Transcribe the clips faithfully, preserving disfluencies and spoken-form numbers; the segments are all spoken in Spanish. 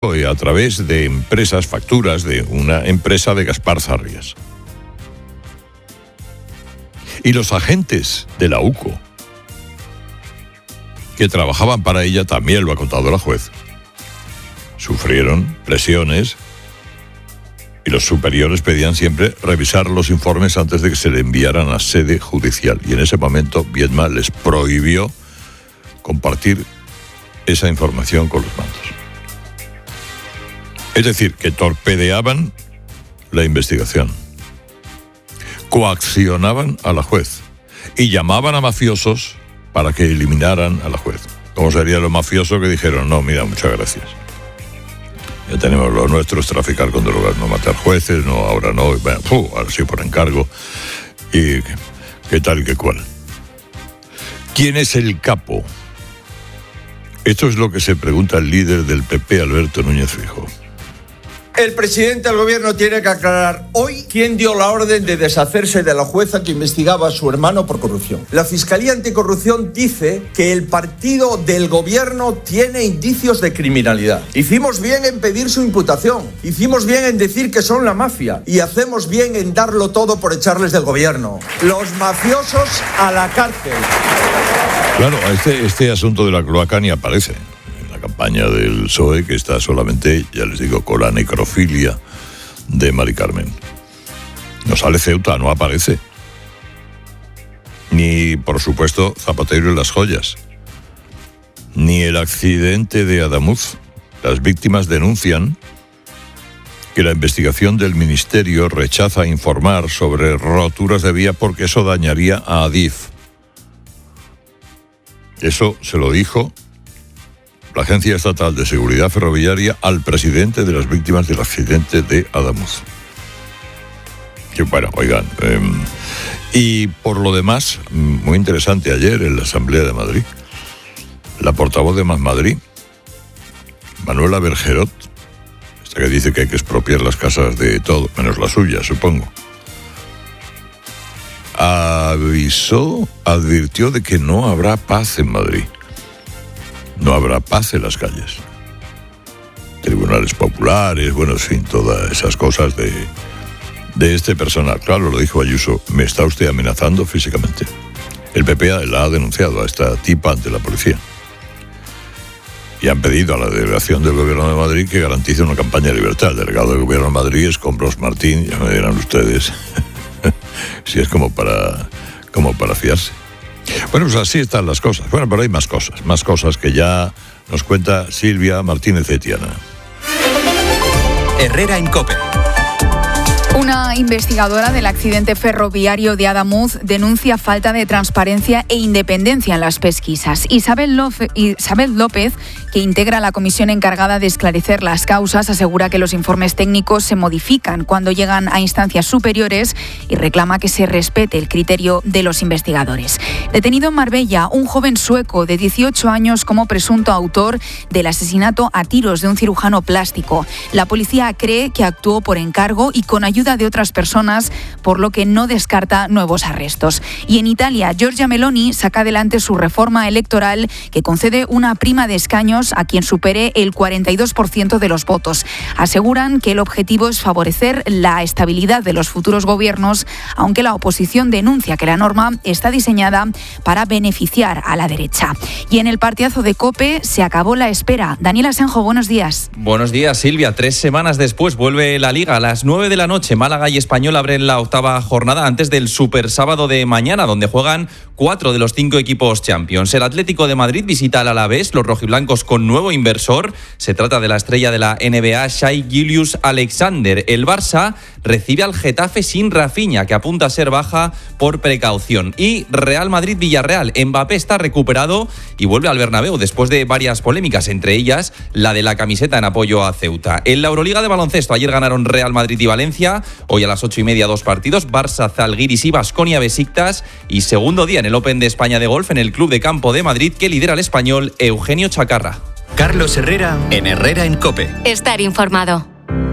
a través de empresas, facturas de una empresa de Gaspar Zarrias. Y los agentes de la U C O, que trabajaban para ella, también lo ha contado la juez, sufrieron presiones y los superiores pedían siempre revisar los informes antes de que se le enviaran a sede judicial. Y en ese momento Viedma les prohibió compartir esa información con los mandos. Es decir, que torpedeaban la investigación, coaccionaban a la juez y llamaban a mafiosos para que eliminaran a la juez. ¿Cómo sería lo mafioso que dijeron? No, mira, muchas gracias. Ya tenemos lo nuestro, es traficar con drogas, no matar jueces, no, ahora no, bueno, puh, ahora sí por encargo. Y qué tal y qué cual. ¿Quién es el capo? Esto es lo que se pregunta el líder del P P, Alberto Núñez Feijóo. El presidente del gobierno tiene que aclarar hoy quién dio la orden de deshacerse de la jueza que investigaba a su hermano por corrupción. La Fiscalía Anticorrupción dice que el partido del gobierno tiene indicios de criminalidad. Hicimos bien en pedir su imputación, hicimos bien en decir que son la mafia y hacemos bien en darlo todo por echarles del gobierno. Los mafiosos a la cárcel. Claro, este, este asunto de la cloaca ni aparece campaña del P S O E, que está solamente, ya les digo, con la necrofilia de Mari Carmen. No sale Ceuta, no aparece. Ni, por supuesto, Zapatero y las joyas. Ni el accidente de Adamuz. Las víctimas denuncian que la investigación del Ministerio rechaza informar sobre roturas de vía porque eso dañaría a Adif. Eso se lo dijo la Agencia Estatal de Seguridad Ferroviaria al presidente de las víctimas del accidente de Adamuz. Que bueno, oigan, eh, y por lo demás, muy interesante ayer en la Asamblea de Madrid, la portavoz de Más Madrid, Manuela Bergerot, esta que dice que hay que expropiar las casas de todo, menos la suya, supongo, avisó, advirtió de que no habrá paz en Madrid. No habrá paz en las calles. Tribunales populares, bueno, en fin, todas esas cosas de, de este personal. Claro, lo dijo Ayuso, me está usted amenazando físicamente. El P P la ha denunciado a esta tipa ante la policía. Y han pedido a la delegación del Gobierno de Madrid que garantice una campaña de libertad. El delegado del Gobierno de Madrid es Compros Martín, ya me dirán ustedes si es como para, como para fiarse. Bueno, pues así están las cosas. Bueno, pero hay más cosas, más cosas que ya nos cuenta Silvia Martínez Etiana. Herrera en COPE. Una investigadora del accidente ferroviario de Adamuz denuncia falta de transparencia e independencia en las pesquisas. Isabel López, Isabel López, que integra la comisión encargada de esclarecer las causas, asegura que los informes técnicos se modifican cuando llegan a instancias superiores y reclama que se respete el criterio de los investigadores. Detenido en Marbella, un joven sueco de dieciocho años como presunto autor del asesinato a tiros de un cirujano plástico. La policía cree que actuó por encargo y con ayuda de otras personas, por lo que no descarta nuevos arrestos. Y en Italia, Giorgia Meloni saca adelante su reforma electoral que concede una prima de escaños a quien supere el cuarenta y dos por ciento de los votos. Aseguran que el objetivo es favorecer la estabilidad de los futuros gobiernos, aunque la oposición denuncia que la norma está diseñada para beneficiar a la derecha. Y en el partidazo de COPE se acabó la espera. Daniel Asenjo, buenos días. Buenos días, Silvia. Tres semanas después vuelve la Liga a las nueve de la noche. Málaga y Español abren la octava jornada antes del Super Sábado de mañana, donde juegan cuatro de los cinco equipos Champions. El Atlético de Madrid visita al Alavés, los rojiblancos con nuevo inversor. Se trata de la estrella de la N B A, Shai Gilgeous-Alexander. El Barça recibe al Getafe sin Rafinha, que apunta a ser baja por precaución. Y Real Madrid-Villarreal. Mbappé está recuperado y vuelve al Bernabéu después de varias polémicas, entre ellas la de la camiseta en apoyo a Ceuta. En la Euroliga de baloncesto, ayer ganaron Real Madrid y Valencia. Hoy a las ocho y media dos partidos, Barça, Zalgiris y Baskonia Besiktas. Y segundo día en el Open de España de golf en el Club de Campo de Madrid, que lidera el español Eugenio Chacarra. Carlos Herrera en Herrera en COPE. Estar informado.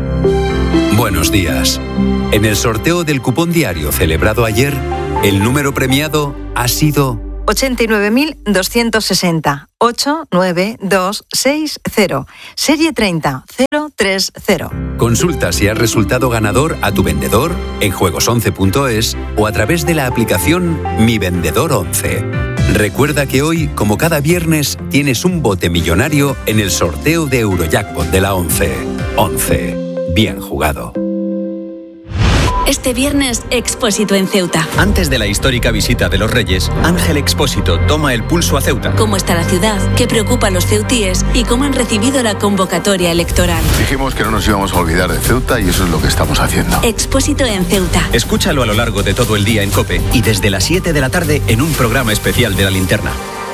Buenos días. En el sorteo del cupón diario celebrado ayer, el número premiado ha sido ochenta y nueve mil doscientos sesenta. ocho nueve dos seis cero. Serie treinta cero tres cero. Consulta si has resultado ganador a tu vendedor en juegos once punto es o a través de la aplicación Mi Vendedor once. Recuerda que hoy, como cada viernes, tienes un bote millonario en el sorteo de Eurojackpot de la once. once. Bien jugado. Este viernes, Expósito en Ceuta. Antes de la histórica visita de los Reyes, Ángel Expósito toma el pulso a Ceuta. ¿Cómo está la ciudad? ¿Qué preocupa a los ceutíes? ¿Y cómo han recibido la convocatoria electoral? Dijimos que no nos íbamos a olvidar de Ceuta y eso es lo que estamos haciendo. Expósito en Ceuta. Escúchalo a lo largo de todo el día en COPE y desde las siete de la tarde en un programa especial de La Linterna.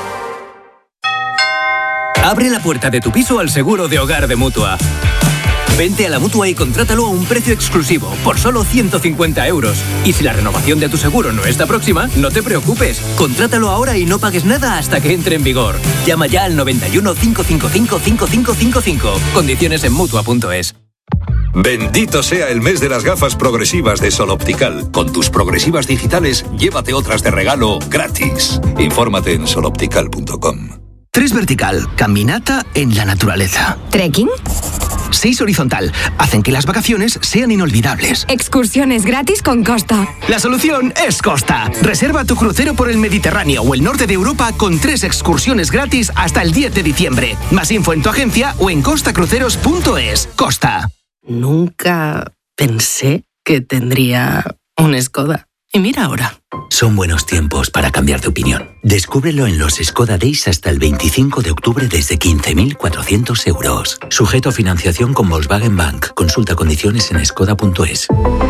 Abre la puerta de tu piso al seguro de hogar de Mutua. Vente a la Mutua y contrátalo a un precio exclusivo, por solo ciento cincuenta euros. Y si la renovación de tu seguro no está próxima, no te preocupes. Contrátalo ahora y no pagues nada hasta que entre en vigor. Llama ya al noventa y uno, cinco cinco cinco, cinco cinco cinco cinco. Condiciones en Mutua punto es. Bendito sea el mes de las gafas progresivas de Sol Optical. Con tus progresivas digitales, llévate otras de regalo gratis. Infórmate en sol optical punto com. Tres vertical, caminata en la naturaleza. ¿Trekking? Seis horizontal, hacen que las vacaciones sean inolvidables. Excursiones gratis con Costa. La solución es Costa. Reserva tu crucero por el Mediterráneo o el norte de Europa con tres excursiones gratis hasta el diez de diciembre. Más info en tu agencia o en costa cruceros punto es. Costa. Nunca pensé que tendría un Skoda. Y mira ahora. Son buenos tiempos para cambiar de opinión. Descúbrelo en los Skoda Days hasta el veinticinco de octubre desde quince mil cuatrocientos euros. Sujeto a financiación con Volkswagen Bank. Consulta condiciones en skoda punto es.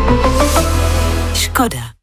Skoda.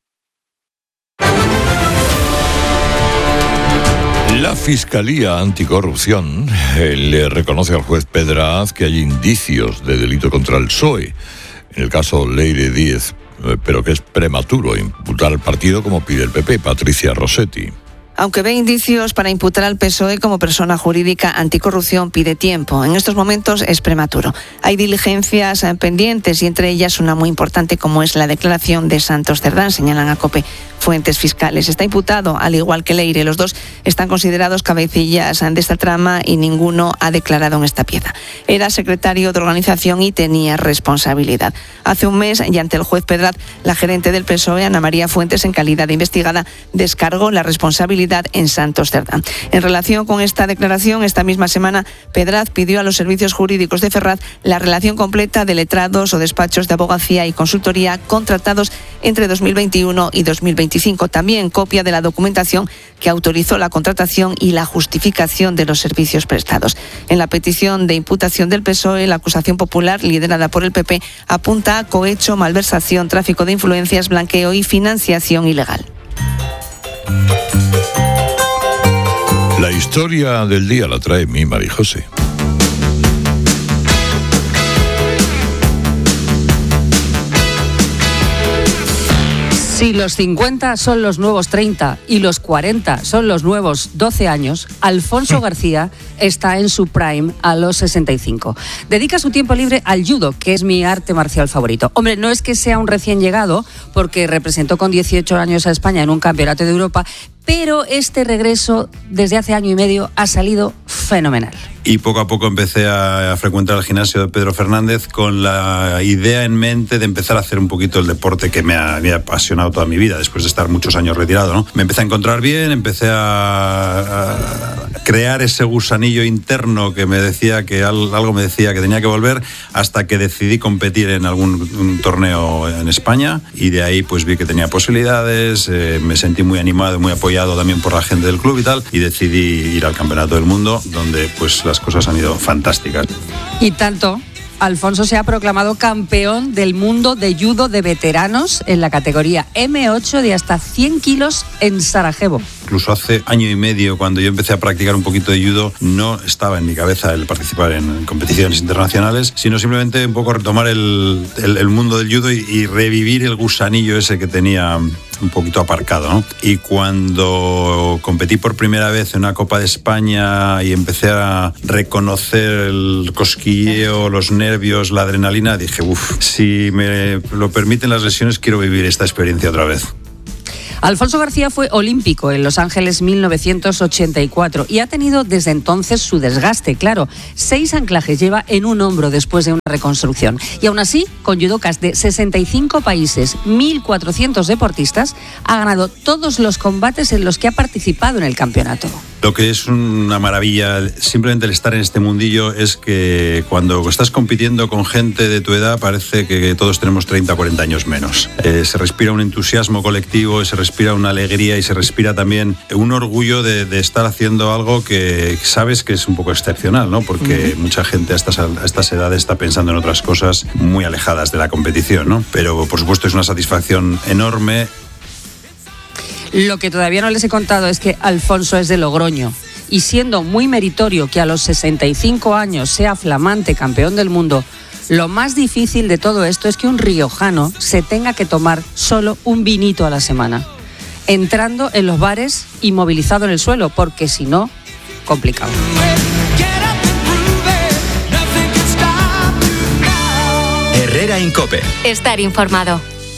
La Fiscalía Anticorrupción eh, le reconoce al juez Pedraz que hay indicios de delito contra el P S O E. En el caso Leire Díez, pero que es prematuro imputar al partido como pide el P P. Patricia Rossetti. Aunque ve indicios para imputar al P S O E como persona jurídica anticorrupción, pide tiempo. En estos momentos es prematuro. Hay diligencias pendientes y entre ellas una muy importante como es la declaración de Santos Cerdán, señalan a COPE fuentes fiscales. Está imputado, al igual que Leire. Los dos están considerados cabecillas de esta trama y ninguno ha declarado en esta pieza. Era secretario de organización y tenía responsabilidad. Hace un mes, y ante el juez Pedraz, la gerente del P S O E, Ana María Fuentes, en calidad de investigada, descargó la responsabilidad en Santos Cerdán. En relación con esta declaración, esta misma semana, Pedraz pidió a los servicios jurídicos de Ferraz la relación completa de letrados o despachos de abogacía y consultoría contratados entre dos mil veintiuno y dos mil veinticinco. También copia de la documentación que autorizó la contratación y la justificación de los servicios prestados. En la petición de imputación del P S O E, la acusación popular, liderada por el P P, apunta a cohecho, malversación, tráfico de influencias, blanqueo y financiación ilegal. La historia del día la trae mi María José. Si los cincuenta son los nuevos treinta y los cuarenta son los nuevos doce años, Alfonso García está en su prime a los sesenta y cinco. Dedica su tiempo libre al judo, que es mi arte marcial favorito. Hombre, no es que sea un recién llegado, porque representó con dieciocho años a España en un campeonato de Europa, pero este regreso desde hace año y medio ha salido fenomenal. Y poco a poco empecé a, a frecuentar el gimnasio de Pedro Fernández con la idea en mente de empezar a hacer un poquito el deporte que me ha, me ha apasionado toda mi vida, después de estar muchos años retirado, ¿no? Me empecé a encontrar bien, empecé a, a crear ese gusanillo interno que me decía que algo me decía que tenía que volver, hasta que decidí competir en algún un torneo en España, y de ahí pues vi que tenía posibilidades, eh, me sentí muy animado, muy apoyado también por la gente del club y tal, y decidí ir al Campeonato del Mundo, donde pues las cosas han ido fantásticas. Y tanto, Alfonso se ha proclamado campeón del mundo de judo de veteranos en la categoría eme ocho de hasta cien kilos en Sarajevo. Incluso hace año y medio, cuando yo empecé a practicar un poquito de judo, no estaba en mi cabeza el participar en competiciones internacionales, sino simplemente un poco retomar el, el, el mundo del judo y, y revivir el gusanillo ese que tenía un poquito aparcado, ¿no? Y cuando competí por primera vez en una Copa de España y empecé a reconocer el cosquilleo, los nervios, la adrenalina, dije, uff, si me lo permiten las lesiones, quiero vivir esta experiencia otra vez. Alfonso García fue olímpico en Los Ángeles mil novecientos ochenta y cuatro y ha tenido desde entonces su desgaste, claro. Seis anclajes lleva en un hombro después de una reconstrucción. Y aún así, con judocas de sesenta y cinco países, mil cuatrocientos deportistas, ha ganado todos los combates en los que ha participado en el campeonato. Lo que es una maravilla, simplemente el estar en este mundillo, es que cuando estás compitiendo con gente de tu edad parece que todos tenemos treinta o cuarenta años menos. Eh, se respira un entusiasmo colectivo, se respira una alegría y se respira también un orgullo de, de estar haciendo algo que sabes que es un poco excepcional, ¿no? Porque uh-huh. mucha gente a estas, a estas edades está pensando en otras cosas muy alejadas de la competición, ¿no? Pero por supuesto es una satisfacción enorme. Lo que todavía no les he contado es que Alfonso es de Logroño y siendo muy meritorio que a los sesenta y cinco años sea flamante campeón del mundo, lo más difícil de todo esto es que un riojano se tenga que tomar solo un vinito a la semana, entrando en los bares y movilizado en el suelo, porque si no, complicado. Herrera en COPE. Estar informado.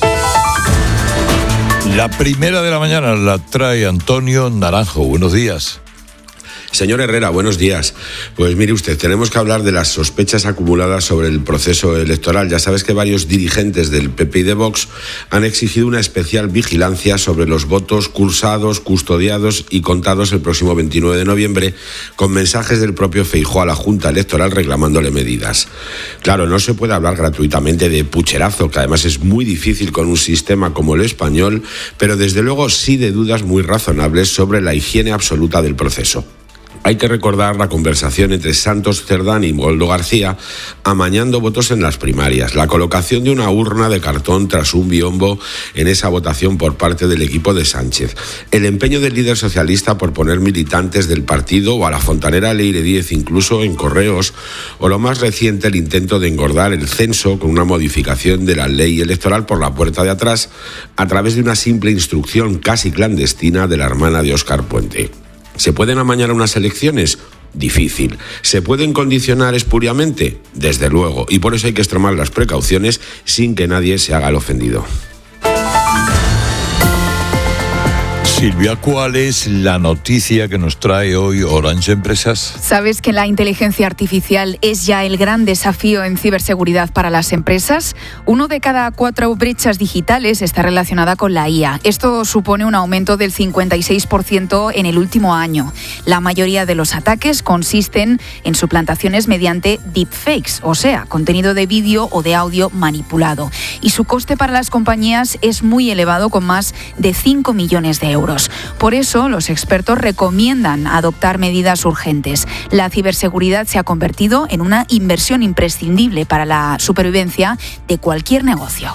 La primera de la mañana la trae Antonio Naranjo. Buenos días. Señor Herrera, buenos días. Pues mire usted, tenemos que hablar de las sospechas acumuladas sobre el proceso electoral. Ya sabes que varios dirigentes del P P y de Vox han exigido una especial vigilancia sobre los votos cursados, custodiados y contados el próximo veintinueve de noviembre, con mensajes del propio Feijóo a la Junta Electoral reclamándole medidas. Claro, no se puede hablar gratuitamente de pucherazo, que además es muy difícil con un sistema como el español, pero desde luego sí de dudas muy razonables sobre la higiene absoluta del proceso. Hay que recordar la conversación entre Santos Cerdán y Goldo García amañando votos en las primarias, la colocación de una urna de cartón tras un biombo en esa votación por parte del equipo de Sánchez, el empeño del líder socialista por poner militantes del partido o a la fontanera Leire Díez incluso en correos, o lo más reciente el intento de engordar el censo con una modificación de la ley electoral por la puerta de atrás a través de una simple instrucción casi clandestina de la hermana de Óscar Puente. ¿Se pueden amañar unas elecciones? Difícil. ¿Se pueden condicionar espuriamente? Desde luego, y por eso hay que extremar las precauciones sin que nadie se haga el ofendido. Silvia, ¿cuál es la noticia que nos trae hoy Orange Empresas? ¿Sabes que la inteligencia artificial es ya el gran desafío en ciberseguridad para las empresas? Uno de cada cuatro brechas digitales está relacionada con la I A. Esto supone un aumento del cincuenta y seis por ciento en el último año. La mayoría de los ataques consisten en suplantaciones mediante deepfakes, o sea, contenido de vídeo o de audio manipulado. Y su coste para las compañías es muy elevado, con más de cinco millones de euros. Por eso, los expertos recomiendan adoptar medidas urgentes. La ciberseguridad se ha convertido en una inversión imprescindible para la supervivencia de cualquier negocio.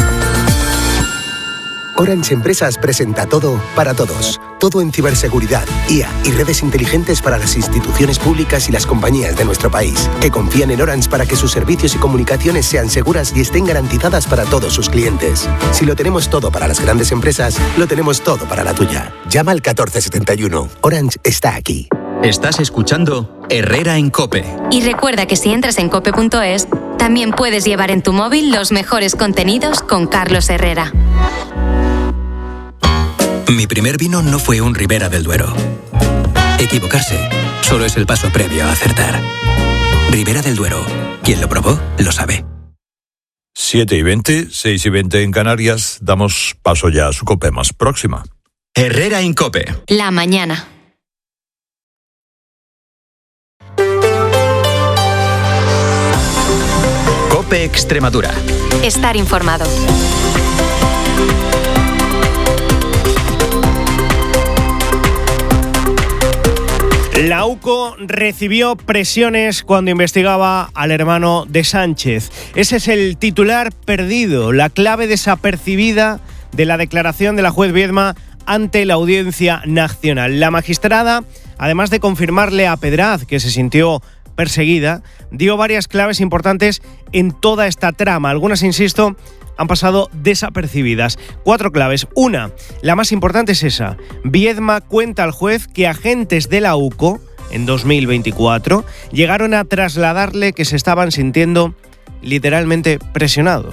Orange Empresas presenta todo para todos. Todo en ciberseguridad, I A y redes inteligentes para las instituciones públicas y las compañías de nuestro país, que confían en Orange para que sus servicios y comunicaciones sean seguras y estén garantizadas para todos sus clientes. Si lo tenemos todo para las grandes empresas, lo tenemos todo para la tuya. Llama al catorce setenta y uno. Orange está aquí. Estás escuchando Herrera en COPE. Y recuerda que si entras en cope punto es, también puedes llevar en tu móvil los mejores contenidos con Carlos Herrera. Mi primer vino no fue un Ribera del Duero. Equivocarse solo es el paso previo a acertar. Ribera del Duero. Quien lo probó, lo sabe. siete y veinte, seis y veinte en Canarias. Damos paso ya a su COPE más próxima. Herrera en COPE. La mañana. COPE Extremadura. Estar informado. La UCO recibió presiones cuando investigaba al hermano de Sánchez. Ese es el titular perdido, la clave desapercibida de la declaración de la juez Viedma ante la Audiencia Nacional. La magistrada, además de confirmarle a Pedraz que se sintió perseguida, dio varias claves importantes en toda esta trama. Algunas, insisto, han pasado desapercibidas. Cuatro claves. Una, la más importante es esa. Viedma cuenta al juez que agentes de la UCO, en dos mil veinticuatro, llegaron a trasladarle que se estaban sintiendo literalmente presionados.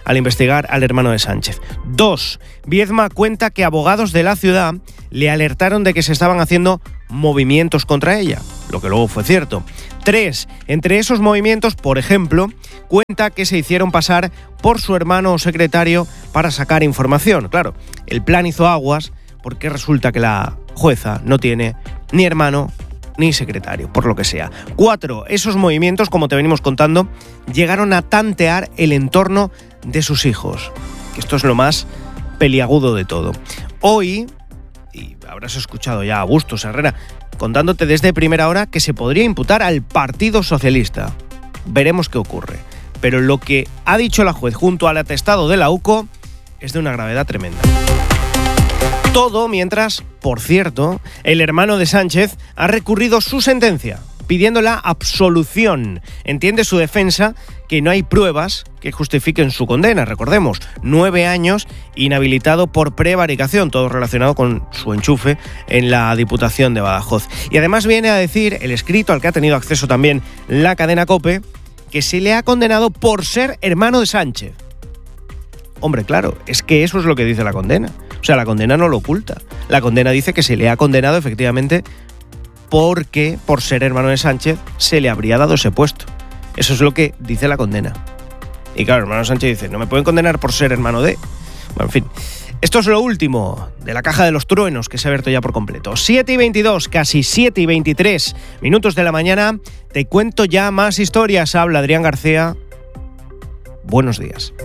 al investigar al hermano de Sánchez. Dos, Viedma cuenta que abogados de la ciudad le alertaron de que se estaban haciendo movimientos contra ella, lo que luego fue cierto. Tres, entre esos movimientos, por ejemplo, cuenta que se hicieron pasar por su hermano o secretario para sacar información. Claro, el plan hizo aguas porque resulta que la jueza no tiene ni hermano ni secretario, por lo que sea. Cuatro, esos movimientos, como te venimos contando, llegaron a tantear el entorno de sus hijos. Esto es lo más peliagudo de todo. Hoy, y habrás escuchado ya a Bustos Herrera contándote desde primera hora que se podría imputar al Partido Socialista. Veremos qué ocurre. Pero lo que ha dicho la juez junto al atestado de la U C O es de una gravedad tremenda. Todo mientras, por cierto, el hermano de Sánchez ha recurrido su sentencia, pidiendo la absolución. Entiende su defensa que no hay pruebas que justifiquen su condena. Recordemos, nueve años inhabilitado por prevaricación, todo relacionado con su enchufe en la Diputación de Badajoz. Y además viene a decir el escrito al que ha tenido acceso también la cadena COPE, que se le ha condenado por ser hermano de Sánchez. Hombre, claro, es que eso es lo que dice la condena. O sea, la condena no lo oculta. La condena dice que se le ha condenado efectivamente porque, por ser hermano de Sánchez, se le habría dado ese puesto. Eso es lo que dice la condena. Y claro, el hermano Sánchez dice, no me pueden condenar por ser hermano de... Bueno, en fin. Esto es lo último de la caja de los truenos que se ha abierto ya por completo. siete y veintidós, casi siete y veintitrés minutos de la mañana. Te cuento ya más historias. Habla Adrián García. Buenos días.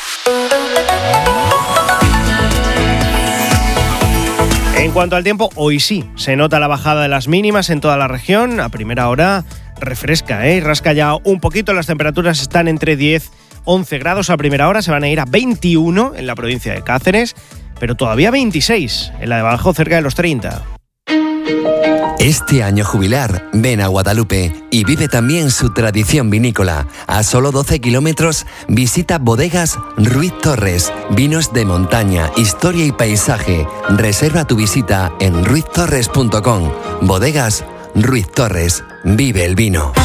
En cuanto al tiempo, hoy sí, se nota la bajada de las mínimas en toda la región. A primera hora refresca, ¿eh? Rasca ya un poquito, las temperaturas están entre diez y once grados a primera hora, se van a ir a veintiuno en la provincia de Cáceres, pero todavía veintiséis en la de Badajoz, cerca de los treinta. Este año jubilar, ven a Guadalupe y vive también su tradición vinícola. A solo doce kilómetros, visita Bodegas Ruiz Torres. Vinos de montaña, historia y paisaje. Reserva tu visita en ruiz torres punto com. Bodegas Ruiz Torres. Vive el vino.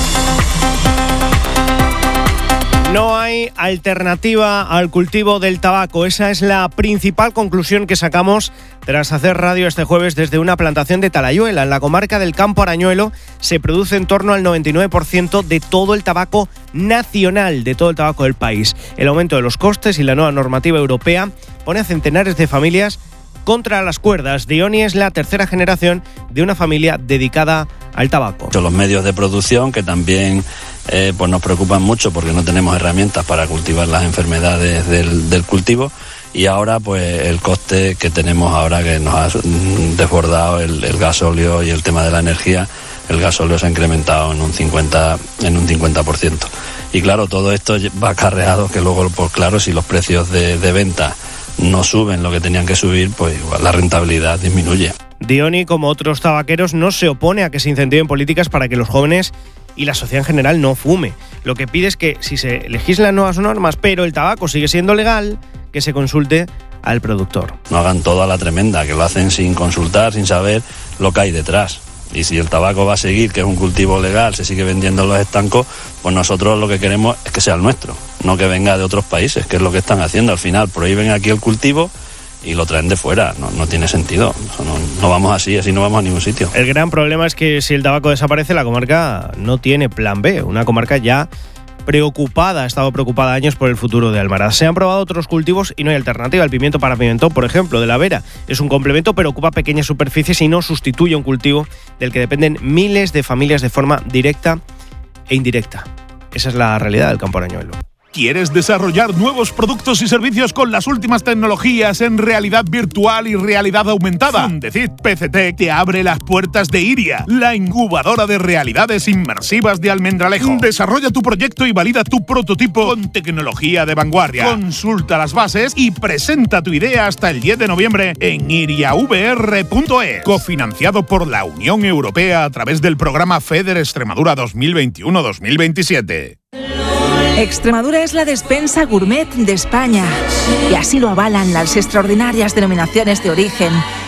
No hay alternativa al cultivo del tabaco. Esa es la principal conclusión que sacamos tras hacer radio este jueves desde una plantación de Talayuela. En la comarca del Campo Arañuelo se produce en torno al noventa y nueve por ciento de todo el tabaco nacional, de todo el tabaco del país. El aumento de los costes y la nueva normativa europea pone a centenares de familias contra las cuerdas. Diony es la tercera generación de una familia dedicada al tabaco. Los medios de producción que también eh, pues nos preocupan mucho porque no tenemos herramientas para cultivar las enfermedades del, del cultivo, y ahora pues el coste que tenemos ahora, que nos ha desbordado el, el gasóleo y el tema de la energía. El gasóleo se ha incrementado en un cincuenta en un cincuenta por ciento. Y claro, todo esto va acarreado que luego, pues claro, si los precios de, de venta no suben lo que tenían que subir, pues igual la rentabilidad disminuye. Diony, como otros tabaqueros, no se opone a que se incentiven políticas para que los jóvenes y la sociedad en general no fume. Lo que pide es que, si se legislan nuevas normas, pero el tabaco sigue siendo legal, que se consulte al productor. No hagan todo a la tremenda, que lo hacen sin consultar, sin saber lo que hay detrás. Y si el tabaco va a seguir, que es un cultivo legal, se sigue vendiendo en los estancos, pues nosotros lo que queremos es que sea el nuestro, no que venga de otros países, que es lo que están haciendo. Al final prohíben aquí el cultivo y lo traen de fuera. No, no tiene sentido. No, no vamos así, así no vamos a ningún sitio. El gran problema es que si el tabaco desaparece, la comarca no tiene plan B. Una comarca ya preocupada, ha estado preocupada años por el futuro de Almaraz. Se han probado otros cultivos y no hay alternativa. El pimiento para pimentón, por ejemplo, de la Vera, es un complemento, pero ocupa pequeñas superficies y no sustituye un cultivo del que dependen miles de familias de forma directa e indirecta. Esa es la realidad del Campo Arañuelo. ¿Quieres desarrollar nuevos productos y servicios con las últimas tecnologías en realidad virtual y realidad aumentada? Fundecid P C T te abre las puertas de Iria, la incubadora de realidades inmersivas de Almendralejo. Desarrolla tu proyecto y valida tu prototipo con tecnología de vanguardia. Consulta las bases y presenta tu idea hasta el diez de noviembre en iria v r punto es. Cofinanciado por la Unión Europea a través del programa FEDER Extremadura dos mil veintiuno dos mil veintisiete. Extremadura es la despensa gourmet de España y así lo avalan las extraordinarias denominaciones de origen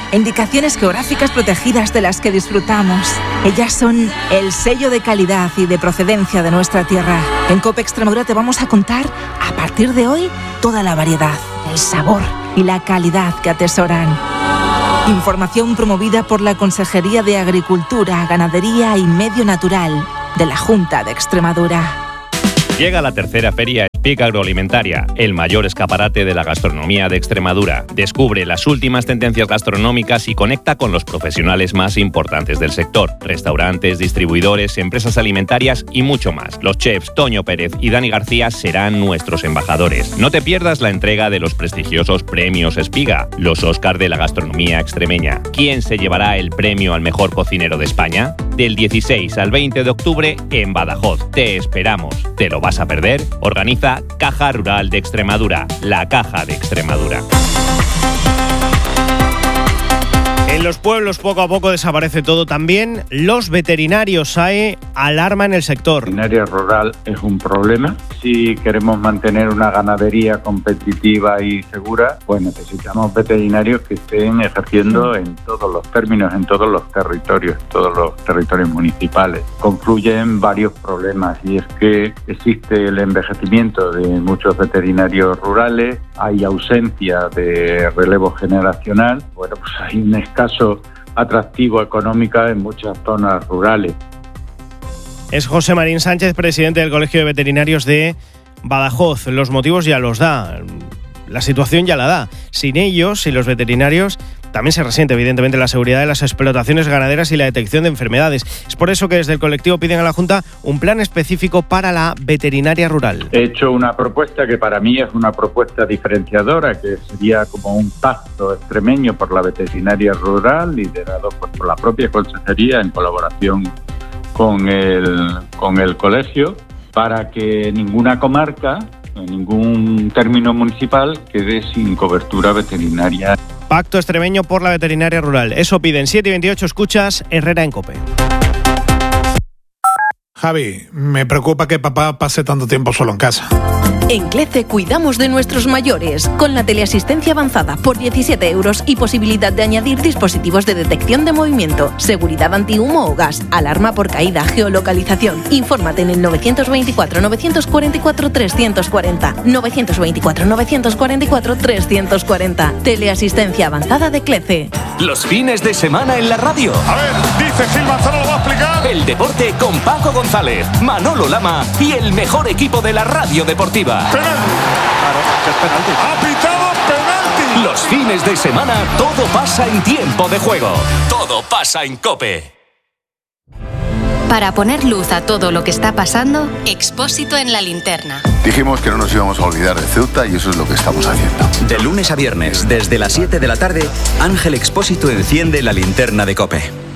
indicaciones geográficas protegidas de las que disfrutamos. Ellas son el sello de calidad y de procedencia de nuestra tierra. En COPE Extremadura te vamos a contar, a partir de hoy, toda la variedad, el sabor y la calidad que atesoran. Información promovida por la Consejería de Agricultura, Ganadería y Medio Natural de la Junta de Extremadura. Llega la tercera feria Speak Agroalimentaria, el mayor escaparate de la gastronomía de Extremadura. Descubre las últimas tendencias gastronómicas y conecta con los profesionales más importantes del sector. Restaurantes, distribuidores, empresas alimentarias y mucho más. Los chefs Toño Pérez y Dani García serán nuestros embajadores. No te pierdas la entrega de los prestigiosos premios Espiga, los Oscar de la gastronomía extremeña. ¿Quién se llevará el premio al mejor cocinero de España? Del dieciséis al veinte de octubre en Badajoz. Te esperamos. ¿Te lo vas a perder? Organiza Caja Rural de Extremadura, la Caja de Extremadura. En los pueblos poco a poco desaparece todo. También los veterinarios. Hay alarma en el sector. La veterinaria rural es un problema. Si queremos mantener una ganadería competitiva y segura, pues necesitamos veterinarios que estén ejerciendo en todos los términos, en todos los territorios, en todos los territorios municipales. Confluyen varios problemas y es que existe el envejecimiento de muchos veterinarios rurales, hay ausencia de relevo generacional, bueno, pues hay un escaso atractivo económico en muchas zonas rurales. Es José Marín Sánchez, presidente del Colegio de Veterinarios de Badajoz. Los motivos ya los da, la situación ya la da. Sin ellos, sin los veterinarios, también se resiente evidentemente la seguridad de las explotaciones ganaderas y la detección de enfermedades. Es por eso que desde el colectivo piden a la Junta un plan específico para la veterinaria rural. He hecho una propuesta que para mí es una propuesta diferenciadora, que sería como un pacto extremeño por la veterinaria rural, liderado pues, por la propia consejería en colaboración con el, con el colegio, para que ninguna comarca, ningún término municipal quede sin cobertura veterinaria. Pacto extremeño por la veterinaria rural. Eso piden. siete y veintiocho, escuchas Herrera en COPE. Javi, me preocupa que papá pase tanto tiempo solo en casa. En CLECE cuidamos de nuestros mayores, con la teleasistencia avanzada por diecisiete euros y posibilidad de añadir dispositivos de detección de movimiento, seguridad antihumo o gas, alarma por caída, geolocalización. Infórmate en el novecientos veinticuatro, novecientos cuarenta y cuatro, trescientos cuarenta. novecientos veinticuatro, novecientos cuarenta y cuatro, trescientos cuarenta. Teleasistencia avanzada de CLECE. Los fines de semana en la radio. A ver, dice Gil Manzano, lo va a explicar. El deporte con Paco González, Manolo Lama y el mejor equipo de la radio deportiva. ¡Penalti! Claro, que es penalti. ¡Ha pitado penalti! Los fines de semana todo pasa en tiempo de juego. Todo pasa en COPE. Para poner luz a todo lo que está pasando, Expósito en la linterna. Dijimos que no nos íbamos a olvidar de Ceuta y eso es lo que estamos haciendo. De lunes a viernes, desde las siete de la tarde, Ángel Expósito enciende la linterna de COPE.